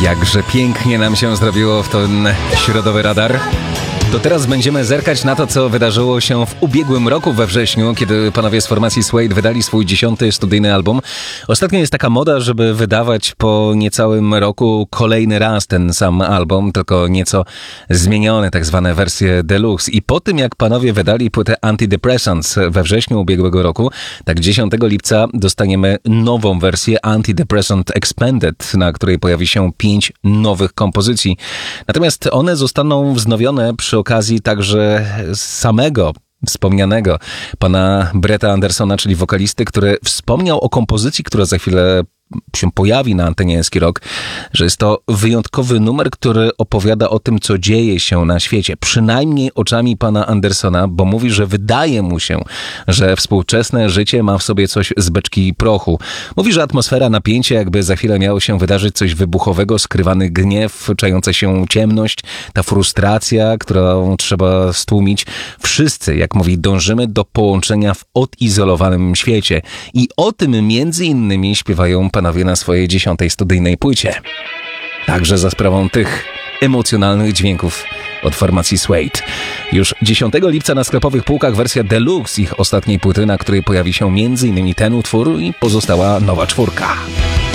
Jakże pięknie nam się zrobiło w ten środowy radar. To teraz będziemy zerkać na to, co wydarzyło się w ubiegłym roku we wrześniu, kiedy panowie z formacji Suede wydali swój 10. studyjny album. Ostatnio jest taka moda, żeby wydawać po niecałym roku kolejny raz ten sam album, tylko nieco zmienione, tak zwane wersje deluxe. I po tym, jak panowie wydali płytę Antidepressants we wrześniu ubiegłego roku, tak 10 lipca dostaniemy nową wersję Antidepressant Expanded, na której pojawi się 5 nowych kompozycji. Natomiast one zostaną wznowione przy okazji także samego wspomnianego pana Bretta Andersona, czyli wokalisty, który wspomniał o kompozycji, która za chwilę się pojawi na antenie Eski Rock, że jest to wyjątkowy numer, który opowiada o tym, co dzieje się na świecie. Przynajmniej oczami pana Andersona, bo mówi, że wydaje mu się, że współczesne życie ma w sobie coś z beczki prochu. Mówi, że atmosfera, napięcie, jakby za chwilę miało się wydarzyć coś wybuchowego, skrywany gniew, czająca się ciemność, ta frustracja, którą trzeba stłumić. Wszyscy, jak mówi, dążymy do połączenia w odizolowanym świecie. I o tym między innymi śpiewają panowie na swojej 10. studyjnej płycie. Także za sprawą tych emocjonalnych dźwięków od formacji Suede. Już 10 lipca na sklepowych półkach wersja deluxe ich ostatniej płyty, na której pojawi się m.in. ten utwór i pozostała nowa czwórka.